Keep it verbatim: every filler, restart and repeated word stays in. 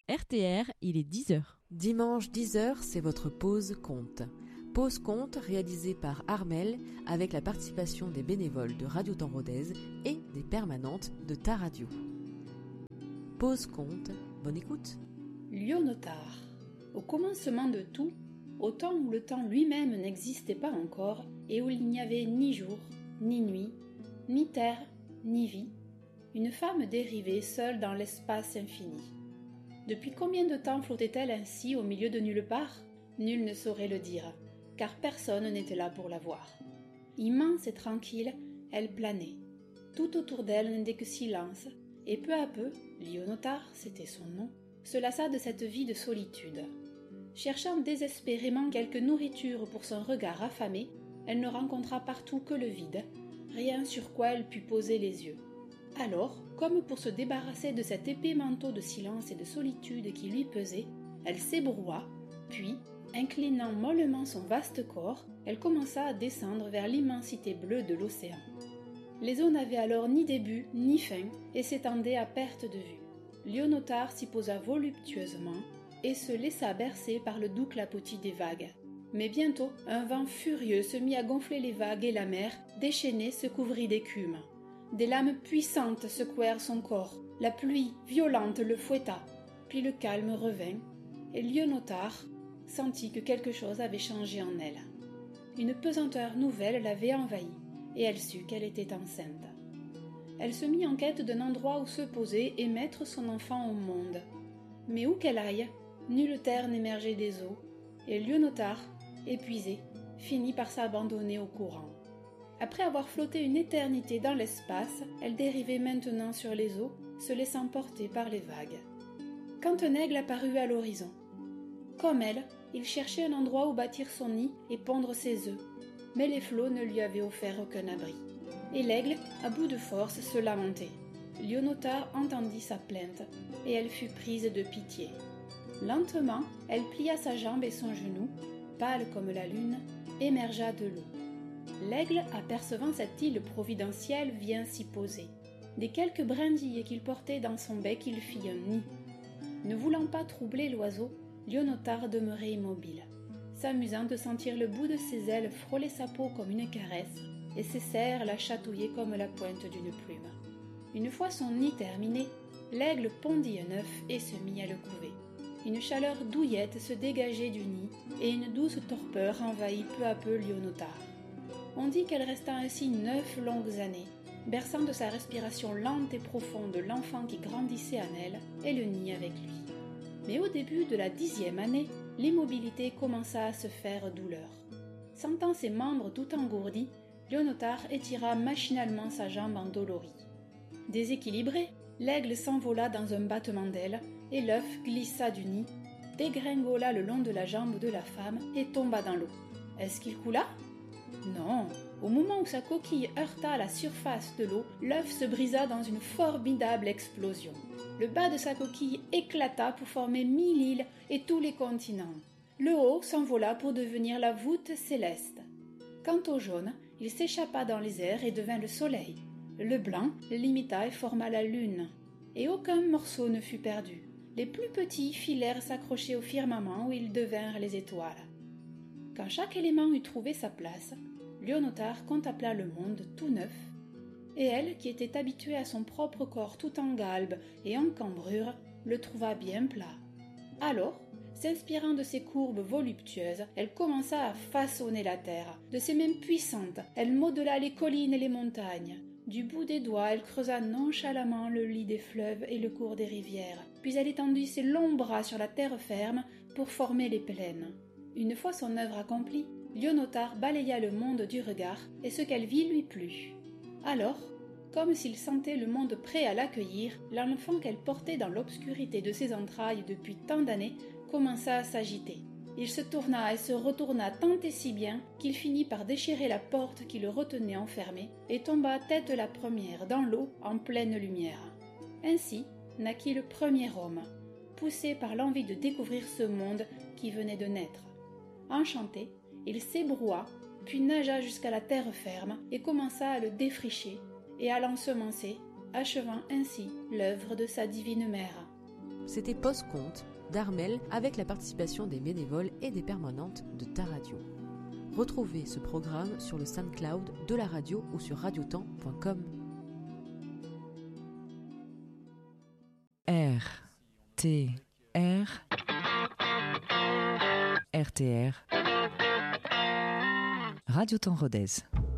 R T R, il est dix heures. Dimanche dix heures, c'est votre pause conte. Pause conte réalisée par Armel avec la participation des bénévoles de Radio Temps Rodez et des permanentes de Ta Radio. Pause conte, bonne écoute. Lyonotard. Au commencement de tout, au temps où le temps lui-même n'existait pas encore et où il n'y avait ni jour, ni nuit, ni terre, ni vie, une femme dérivait seule dans l'espace infini. Depuis combien de temps flottait-elle ainsi au milieu de nulle part ? Nul ne saurait le dire, car personne n'était là pour la voir. Immense et tranquille, elle planait. Tout autour d'elle n'était que silence, et peu à peu, Lyonotard, c'était son nom, se lassa de cette vie de solitude. Cherchant désespérément quelque nourriture pour son regard affamé, elle ne rencontra partout que le vide, rien sur quoi elle put poser les yeux. Alors, comme pour se débarrasser de cet épais manteau de silence et de solitude qui lui pesait, elle s'ébroua, puis, inclinant mollement son vaste corps, elle commença à descendre vers l'immensité bleue de l'océan. Les eaux n'avaient alors ni début ni fin et s'étendaient à perte de vue. Lyonotard s'y posa voluptueusement et se laissa bercer par le doux clapotis des vagues. Mais bientôt, un vent furieux se mit à gonfler les vagues et la mer, déchaînée, se couvrit d'écume. Des lames puissantes secouèrent son corps, la pluie violente le fouetta, puis le calme revint, et Lyonotard sentit que quelque chose avait changé en elle. Une pesanteur nouvelle l'avait envahie, et elle sut qu'elle était enceinte. Elle se mit en quête d'un endroit où se poser et mettre son enfant au monde. Mais où qu'elle aille, nulle terre n'émergeait des eaux, et Lyonotard, épuisée, finit par s'abandonner au courant. Après avoir flotté une éternité dans l'espace, elle dérivait maintenant sur les eaux, se laissant porter par les vagues. Quand un aigle apparut à l'horizon. Comme elle, il cherchait un endroit où bâtir son nid et pondre ses œufs, mais les flots ne lui avaient offert aucun abri. Et l'aigle, à bout de force, se lamentait. Lyonotard entendit sa plainte, et elle fut prise de pitié. Lentement, elle plia sa jambe et son genou, pâle comme la lune, émergea de l'eau. L'aigle, apercevant cette île providentielle, vient s'y poser. Des quelques brindilles qu'il portait dans son bec, il fit un nid. Ne voulant pas troubler l'oiseau, Lyonotard demeurait immobile, s'amusant de sentir le bout de ses ailes frôler sa peau comme une caresse, et ses serres la chatouiller comme la pointe d'une plume. Une fois son nid terminé, l'aigle pondit un œuf et se mit à le couver. Une chaleur douillette se dégageait du nid, et une douce torpeur envahit peu à peu Lyonotard. On dit qu'elle resta ainsi neuf longues années, berçant de sa respiration lente et profonde l'enfant qui grandissait en elle et le nid avec lui. Mais au début de la dixième année, l'immobilité commença à se faire douleur. Sentant ses membres tout engourdis, Lyonotard étira machinalement sa jambe endolorie. Déséquilibré, l'aigle s'envola dans un battement d'ailes et l'œuf glissa du nid, dégringola le long de la jambe de la femme et tomba dans l'eau. Est-ce qu'il coula ? Non, au moment où sa coquille heurta la surface de l'eau, l'œuf se brisa dans une formidable explosion. Le bas de sa coquille éclata pour former mille îles et tous les continents. Le haut s'envola pour devenir la voûte céleste. Quant au jaune, il s'échappa dans les airs et devint le soleil. Le blanc l'imita et forma la lune. Et aucun morceau ne fut perdu. Les plus petits filèrent s'accrocher au firmament où ils devinrent les étoiles. Quand chaque élément eut trouvé sa place, Lyonotard contempla le monde tout neuf, et elle, qui était habituée à son propre corps tout en galbe et en cambrure, le trouva bien plat. Alors, s'inspirant de ses courbes voluptueuses, elle commença à façonner la terre. De ses mains puissantes, elle modela les collines et les montagnes. Du bout des doigts, elle creusa nonchalamment le lit des fleuves et le cours des rivières, puis elle étendit ses longs bras sur la terre ferme pour former les plaines. Une fois son œuvre accomplie, Lyonotard balaya le monde du regard et ce qu'elle vit lui plut. Alors, comme s'il sentait le monde prêt à l'accueillir, l'enfant qu'elle portait dans l'obscurité de ses entrailles depuis tant d'années commença à s'agiter. Il se tourna et se retourna tant et si bien qu'il finit par déchirer la porte qui le retenait enfermé et tomba tête la première dans l'eau en pleine lumière. Ainsi naquit le premier homme, poussé par l'envie de découvrir ce monde qui venait de naître. Enchanté, il s'ébroua, puis nagea jusqu'à la terre ferme et commença à le défricher et à l'ensemencer, achevant ainsi l'œuvre de sa divine mère. C'était Post-Compte d'Armel avec la participation des bénévoles et des permanentes de Ta Radio. Retrouvez ce programme sur le SoundCloud de la radio ou sur radiotemps point com. R T R R T R Radio Temps Rodez.